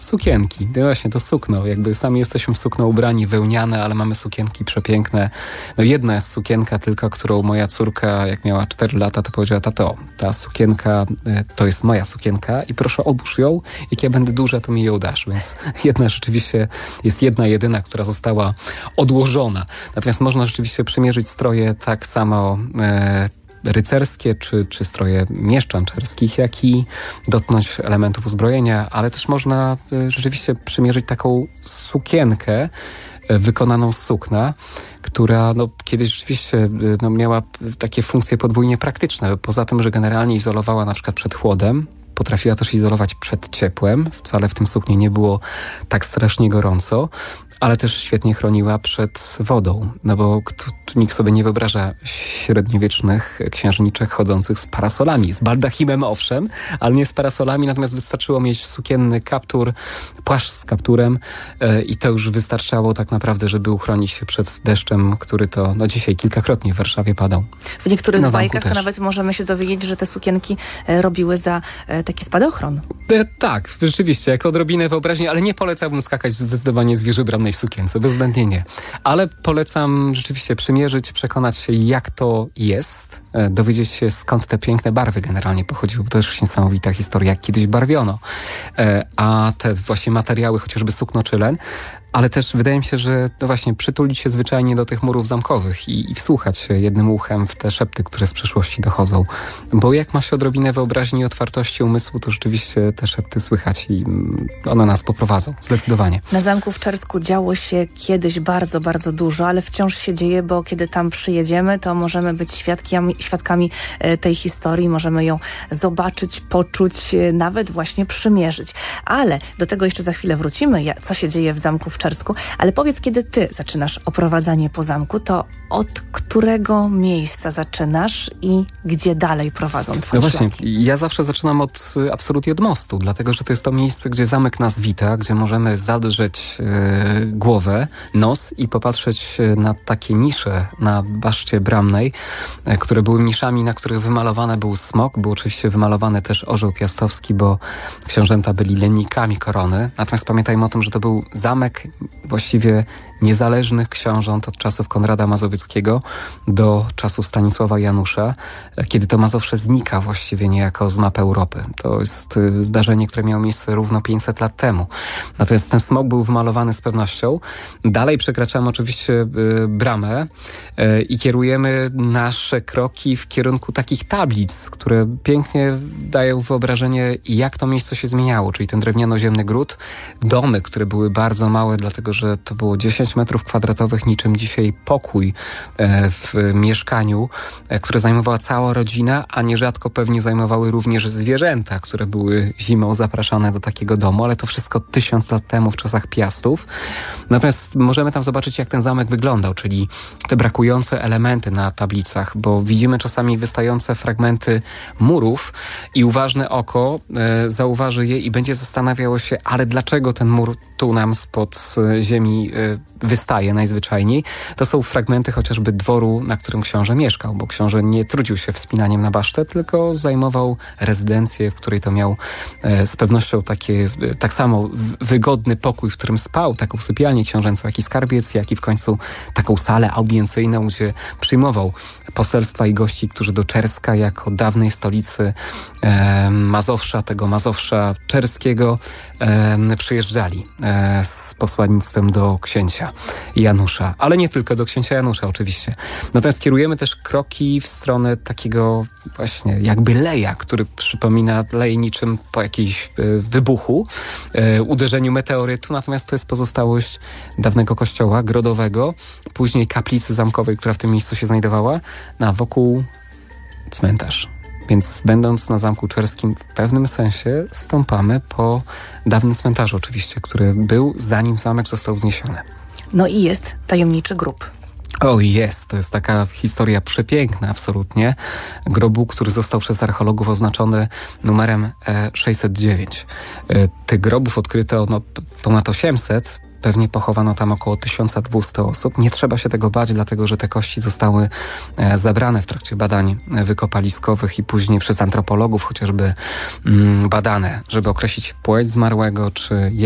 sukienki. No właśnie, to sukno. Jakby sami jesteśmy w sukno ubrani, wełniane, ale mamy sukienki przepiękne. No jedna jest sukienka tylko, którą moja córka, jak miała 4 lata, to powiedziała: tato, ta sukienka to jest moja sukienka i proszę odłóż ją, jak ja będę duża, to mi ją dasz. Więc jedna rzeczywiście jest jedna jedyna, która została odłożona. Natomiast można rzeczywiście przymierzyć stroje tak samo rycerskie, czy stroje mieszczan czerskich, jak i dotknąć elementów uzbrojenia, ale też można rzeczywiście przymierzyć taką sukienkę wykonaną z sukna, która kiedyś rzeczywiście miała takie funkcje podwójnie praktyczne. Poza tym, że generalnie izolowała na przykład przed chłodem, potrafiła też izolować przed ciepłem. Wcale w tym suknie nie było tak strasznie gorąco, ale też świetnie chroniła przed wodą. No bo nikt sobie nie wyobraża średniowiecznych księżniczek chodzących z parasolami. Z baldachimem owszem, ale nie z parasolami, natomiast wystarczyło mieć sukienny kaptur, płaszcz z kapturem i to już wystarczało tak naprawdę, żeby uchronić się przed deszczem, który to dzisiaj kilkakrotnie w Warszawie padał. W niektórych bajkach to nawet możemy się dowiedzieć, że te sukienki robiły za taki spadochron. Tak, rzeczywiście, jako odrobinę wyobraźni, ale nie polecałbym skakać zdecydowanie z wieży bramnej w sukience, bezwzględnie nie. Ale polecam rzeczywiście przymierzyć, przekonać się, jak to jest, dowiedzieć się, skąd te piękne barwy generalnie pochodziły, bo to też niesamowita historia, jak kiedyś barwiono. A te właśnie materiały, chociażby sukno czy len, ale też wydaje mi się, że właśnie przytulić się zwyczajnie do tych murów zamkowych i wsłuchać się jednym uchem w te szepty, które z przeszłości dochodzą. Bo jak ma się odrobinę wyobraźni i otwartości umysłu, to rzeczywiście te szepty słychać i one nas poprowadzą. Zdecydowanie. Na zamku w Czersku działo się kiedyś bardzo, bardzo dużo, ale wciąż się dzieje, bo kiedy tam przyjedziemy, to możemy być świadkami tej historii, możemy ją zobaczyć, poczuć, nawet właśnie przymierzyć. Ale do tego jeszcze za chwilę wrócimy, co się dzieje w zamku w Czersku. Ale powiedz, kiedy ty zaczynasz oprowadzanie po zamku, to od którego miejsca zaczynasz i gdzie dalej prowadzą twoje właśnie, szlaki? ja zawsze zaczynam absolutnie od mostu, dlatego że to jest to miejsce, gdzie zamek nas wita, gdzie możemy zadrzeć głowę, nos i popatrzeć na takie nisze na baszcie bramnej, które były niszami, na których wymalowany był smok. Był oczywiście wymalowany też orzeł piastowski, bo książęta byli lennikami korony. Natomiast pamiętajmy o tym, że to był zamek właściwie niezależnych książąt od czasów Konrada Mazowieckiego do czasów Stanisława Janusza, kiedy to Mazowsze znika właściwie niejako z mapy Europy. To jest zdarzenie, które miało miejsce równo 500 lat temu. Natomiast ten smok był wymalowany z pewnością. Dalej przekraczamy oczywiście bramę i kierujemy nasze kroki w kierunku takich tablic, które pięknie dają wyobrażenie, jak to miejsce się zmieniało, czyli ten drewniano-ziemny gród, domy, które były bardzo małe, dlatego że to było 10 metrów kwadratowych, niczym dzisiaj pokój w mieszkaniu, które zajmowała cała rodzina, a nierzadko pewnie zajmowały również zwierzęta, które były zimą zapraszane do takiego domu, ale to wszystko 1000 lat temu w czasach Piastów. Natomiast możemy tam zobaczyć, jak ten zamek wyglądał, czyli te brakujące elementy na tablicach, bo widzimy czasami wystające fragmenty murów i uważne oko zauważy je i będzie zastanawiało się, ale dlaczego ten mur tu nam spod ziemi wystaje najzwyczajniej. To są fragmenty chociażby dworu, na którym książę mieszkał, bo książę nie trudził się wspinaniem na basztę, tylko zajmował rezydencję, w której to miał z pewnością tak samo wygodny pokój, w którym spał, taką sypialnię książęcą, jak i skarbiec, jak i w końcu taką salę audiencyjną, gdzie przyjmował poselstwa i gości, którzy do Czerska jako dawnej stolicy Mazowsza, tego Mazowsza czerskiego, przyjeżdżali z posłannictwem do księcia Janusza, ale nie tylko do księcia Janusza oczywiście. Natomiast kierujemy też kroki w stronę takiego właśnie jakby leja, który przypomina lej niczym po jakimś wybuchu, uderzeniu meteorytu, natomiast to jest pozostałość dawnego kościoła grodowego, później kaplicy zamkowej, która w tym miejscu się znajdowała, a wokół cmentarz. Więc będąc na Zamku Czerskim w pewnym sensie stąpamy po dawnym cmentarzu oczywiście, który był zanim zamek został wzniesiony. No i jest tajemniczy grób. O jest, to jest taka historia przepiękna absolutnie. Grobu, który został przez archeologów oznaczony numerem 609. Tych grobów odkryto ponad 800. Pewnie pochowano tam około 1200 osób. Nie trzeba się tego bać, dlatego że te kości zostały zabrane w trakcie badań wykopaliskowych i później przez antropologów chociażby badane, żeby określić płeć zmarłego, czy